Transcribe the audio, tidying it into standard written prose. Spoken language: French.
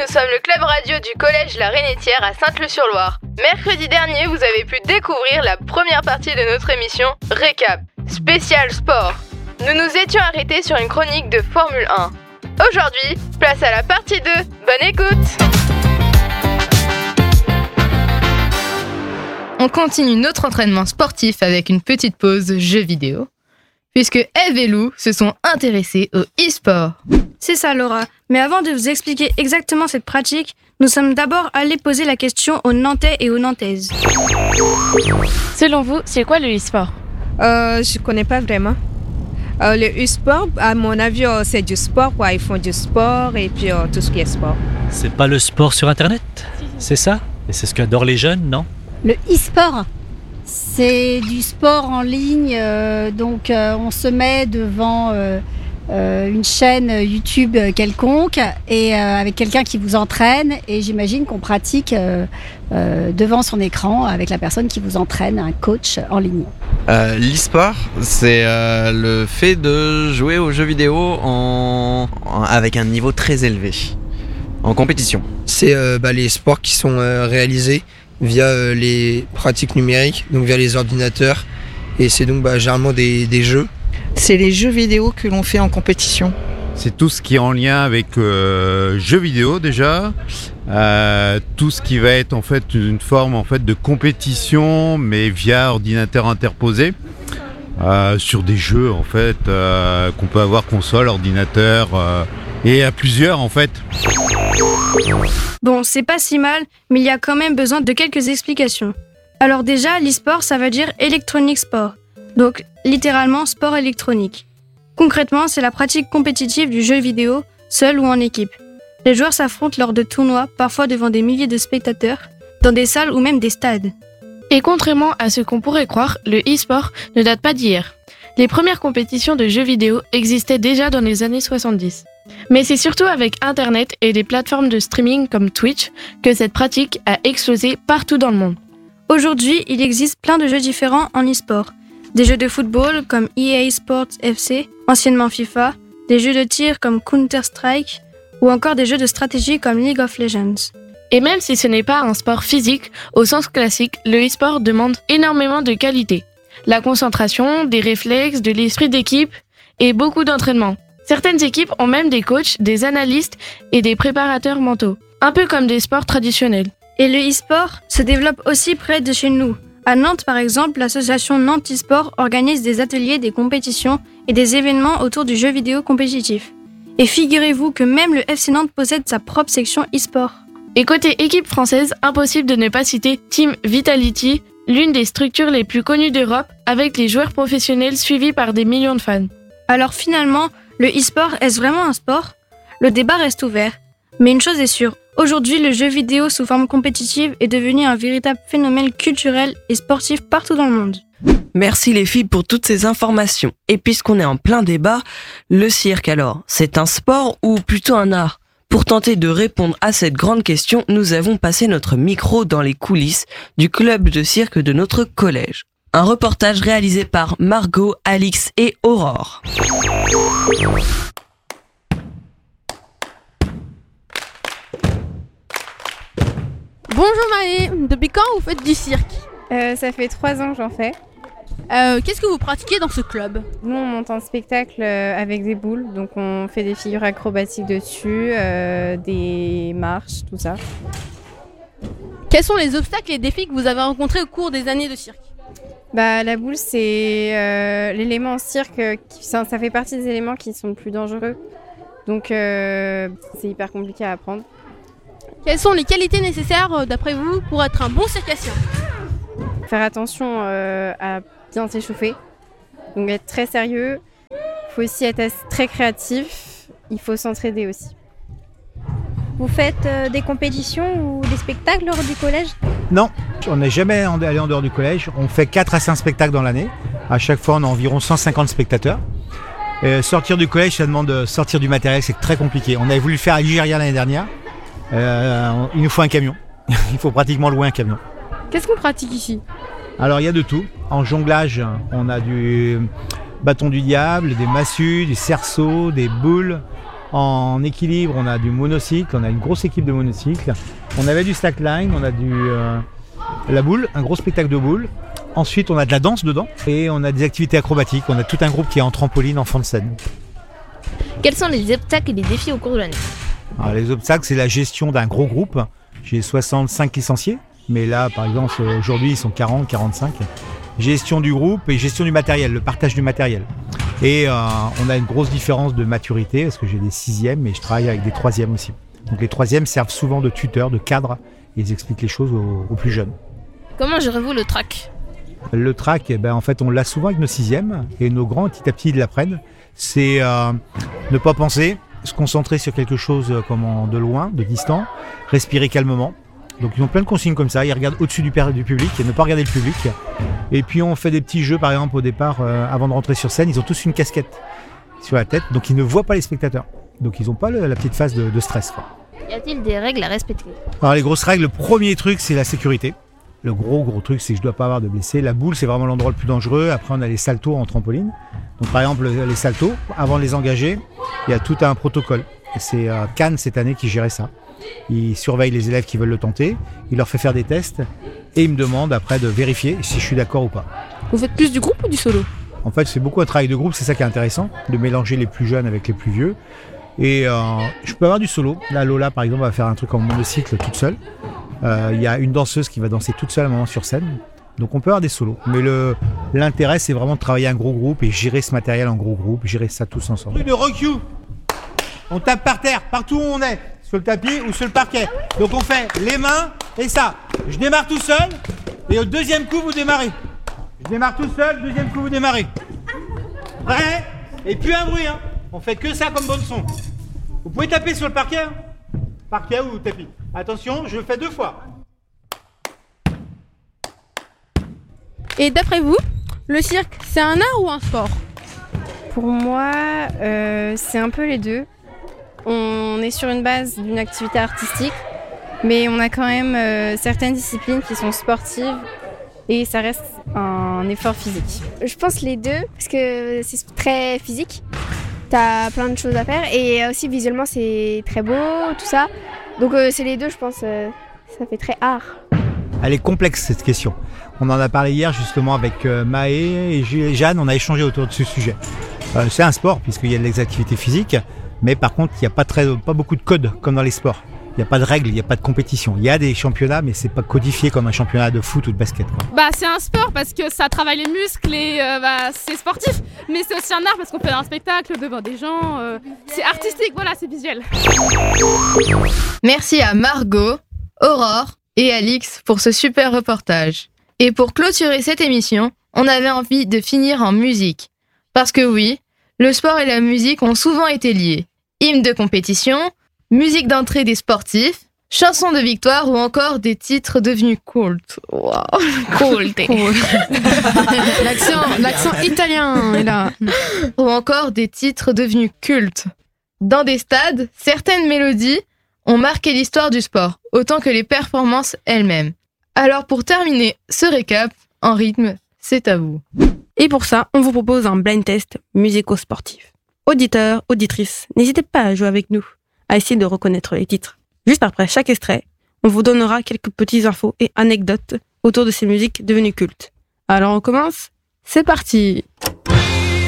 nous sommes le club radio du collège La Rainetière à Sainte-Luce-sur-Loire. Mercredi dernier, vous avez pu découvrir la première partie de notre émission Récap, spécial sport. Nous nous étions arrêtés sur une chronique de Formule 1. Aujourd'hui, place à la partie 2. Bonne écoute! On continue notre entraînement sportif avec une petite pause jeux vidéo, puisque Eve et Lou se sont intéressés au e-sport. C'est ça, Laura. Mais avant de vous expliquer exactement cette pratique, nous sommes d'abord allés poser la question aux Nantais et aux Nantaises. Selon vous, c'est quoi le e-sport ? Je connais pas vraiment. Le e-sport, à mon avis, c'est du sport, quoi. Ils font du sport et puis tout ce qui est sport. C'est pas le sport sur Internet ? C'est ça ? Et c'est ce qu'adorent les jeunes, non ? Le e-sport, c'est du sport en ligne, donc on se met devant une chaîne YouTube quelconque et avec quelqu'un qui vous entraîne, et j'imagine qu'on pratique devant son écran avec la personne qui vous entraîne, un coach en ligne. L'e-sport, c'est le fait de jouer aux jeux vidéo avec un niveau très élevé, en compétition. C'est les sports qui sont réalisés via les pratiques numériques, donc via les ordinateurs, et c'est donc généralement des jeux. C'est les jeux vidéo que l'on fait en compétition. C'est tout ce qui est en lien avec jeux vidéo déjà, tout ce qui va être en fait une forme en fait de compétition, mais via ordinateur interposé, sur des jeux en fait qu'on peut avoir console, ordinateur et à plusieurs en fait. Bon, c'est pas si mal, mais il y a quand même besoin de quelques explications. Alors déjà, l'e-sport, ça veut dire Electronic Sport, donc littéralement sport électronique. Concrètement, c'est la pratique compétitive du jeu vidéo, seul ou en équipe. Les joueurs s'affrontent lors de tournois, parfois devant des milliers de spectateurs, dans des salles ou même des stades. Et contrairement à ce qu'on pourrait croire, le e-sport ne date pas d'hier. Les premières compétitions de jeux vidéo existaient déjà dans les années 70. Mais c'est surtout avec Internet et les plateformes de streaming comme Twitch que cette pratique a explosé partout dans le monde. Aujourd'hui, il existe plein de jeux différents en e-sport. Des jeux de football comme EA Sports FC, anciennement FIFA, des jeux de tir comme Counter-Strike, ou encore des jeux de stratégie comme League of Legends. Et même si ce n'est pas un sport physique, au sens classique, le e-sport demande énormément de qualité. La concentration, des réflexes, de l'esprit d'équipe et beaucoup d'entraînement. Certaines équipes ont même des coachs, des analystes et des préparateurs mentaux, un peu comme des sports traditionnels. Et le e-sport se développe aussi près de chez nous. À Nantes, par exemple, l'association Nantes e-sport organise des ateliers, des compétitions et des événements autour du jeu vidéo compétitif. Et figurez-vous que même le FC Nantes possède sa propre section e-sport. Et côté équipe française, impossible de ne pas citer Team Vitality, l'une des structures les plus connues d'Europe, avec les joueurs professionnels suivis par des millions de fans. Alors finalement, le e-sport, est-ce vraiment un sport ? Le débat reste ouvert. Mais une chose est sûre, aujourd'hui le jeu vidéo sous forme compétitive est devenu un véritable phénomène culturel et sportif partout dans le monde. Merci les filles pour toutes ces informations. Et puisqu'on est en plein débat, le cirque alors, c'est un sport ou plutôt un art ? Pour tenter de répondre à cette grande question, nous avons passé notre micro dans les coulisses du club de cirque de notre collège. Un reportage réalisé par Margot, Alix et Aurore. Bonjour Maë, depuis quand vous faites du cirque ? Ça fait 3 ans que j'en fais. Qu'est-ce que vous pratiquez dans ce club ? Nous on monte un spectacle avec des boules, donc on fait des figures acrobatiques dessus, des marches, tout ça. Quels sont les obstacles et défis que vous avez rencontrés au cours des années de cirque ? La boule c'est l'élément en cirque, ça fait partie des éléments qui sont le plus dangereux, donc c'est hyper compliqué à apprendre. Quelles sont les qualités nécessaires d'après vous pour être un bon circassien ? Faire attention à bien s'échauffer, donc être très sérieux, il faut aussi être très créatif, il faut s'entraider aussi. Vous faites des compétitions ou des spectacles lors du collège ? Non, on n'est jamais allé en dehors du collège. On fait 4 à 5 spectacles dans l'année. À chaque fois, on a environ 150 spectateurs. Sortir du collège, ça demande de sortir du matériel, c'est très compliqué. On avait voulu le faire à Ligéria l'année dernière. Il nous faut un camion. Il faut pratiquement louer un camion. Qu'est-ce qu'on pratique ici ? Alors, il y a de tout. En jonglage, on a du bâton du diable, des massues, du cerceau, des boules. En équilibre, on a du monocycle, on a une grosse équipe de monocycle. On avait du slackline, on a la boule, un gros spectacle de boule. Ensuite, on a de la danse dedans et on a des activités acrobatiques. On a tout un groupe qui est en trampoline, en fond de scène. Quels sont les obstacles et les défis au cours de l'année? Alors, les obstacles, c'est la gestion d'un gros groupe. J'ai 65 licenciés, mais là, par exemple, aujourd'hui, ils sont 40, 45. Gestion du groupe et gestion du matériel, le partage du matériel. Et on a une grosse différence de maturité parce que j'ai des 6e, mais je travaille avec des 3e aussi. Donc les 3e servent souvent de tuteurs, de cadres, et ils expliquent les choses aux plus jeunes. Comment gérez-vous le track? Le track, en fait, on l'a souvent avec nos 6e, et nos grands, petit à petit, ils l'apprennent. C'est ne pas penser, se concentrer sur quelque chose de loin, de distant, respirer calmement. Donc ils ont plein de consignes comme ça, ils regardent au-dessus du public et ne pas regarder le public. Et puis on fait des petits jeux, par exemple au départ, avant de rentrer sur scène, ils ont tous une casquette sur la tête, donc ils ne voient pas les spectateurs. Donc ils n'ont pas la petite phase de stress, quoi. Y a-t-il des règles à respecter? Alors les grosses règles, le premier truc c'est la sécurité. Le gros truc c'est que je ne dois pas avoir de blessés. La boule c'est vraiment l'endroit le plus dangereux. Après on a les saltos en trampoline. Donc par exemple les saltos, avant de les engager, il y a tout un protocole. Et c'est Cannes cette année qui gérait ça. Il surveille les élèves qui veulent le tenter, il leur fait faire des tests et il me demande après de vérifier si je suis d'accord ou pas. Vous faites plus du groupe ou du solo? En fait, c'est beaucoup un travail de groupe, c'est ça qui est intéressant, de mélanger les plus jeunes avec les plus vieux. Et je peux avoir du solo. Là, Lola, par exemple, va faire un truc en monocycle toute seule. Il y a une danseuse qui va danser toute seule à un moment sur scène. Donc on peut avoir des solos. Mais l'intérêt, c'est vraiment de travailler un gros groupe et gérer ce matériel en gros groupe, gérer ça tous ensemble. De rock you. On tape par terre, partout où on est. Sur le tapis ou sur le parquet. Donc on fait les mains et ça. Je démarre tout seul et au deuxième coup vous démarrez. Je démarre tout seul, deuxième coup vous démarrez. Prêt? Et puis un bruit, hein. On fait que ça comme bande son. Vous pouvez taper sur le parquet, hein. Parquet ou tapis. Attention, je le fais 2 fois. Et d'après vous, le cirque, c'est un art ou un sport? Pour moi, c'est un peu les deux. On est sur une base d'une activité artistique, mais on a quand même certaines disciplines qui sont sportives et ça reste un effort physique. Je pense les deux, parce que c'est très physique. T'as plein de choses à faire et aussi visuellement c'est très beau, tout ça. Donc c'est les deux, je pense, ça fait très art. Elle est complexe cette question. On en a parlé hier justement avec Maë et Jeanne, on a échangé autour de ce sujet. C'est un sport puisqu'il y a des activités physiques. Mais par contre, il n'y a pas beaucoup de codes comme dans les sports. Il n'y a pas de règles, il n'y a pas de compétition. Il y a des championnats, mais c'est pas codifié comme un championnat de foot ou de basket, quoi. C'est un sport parce que ça travaille les muscles et c'est sportif. Mais c'est aussi un art parce qu'on fait un spectacle devant des gens. C'est artistique, voilà, c'est visuel. Merci à Margot, Aurore et Alix pour ce super reportage. Et pour clôturer cette émission, on avait envie de finir en musique. Parce que oui, le sport et la musique ont souvent été liés. Hymne de compétition, musique d'entrée des sportifs, chansons de victoire ou encore des titres devenus cultes. Wow. Culte. L'accent italien est là. Ou encore des titres devenus cultes. Dans des stades, certaines mélodies ont marqué l'histoire du sport, autant que les performances elles-mêmes. Alors pour terminer ce récap, en rythme, c'est à vous. Et pour ça, on vous propose un blind test musico-sportif. Auditeurs, auditrices, n'hésitez pas à jouer avec nous, à essayer de reconnaître les titres. Juste après chaque extrait, on vous donnera quelques petites infos et anecdotes autour de ces musiques devenues cultes. Alors on commence? C'est parti!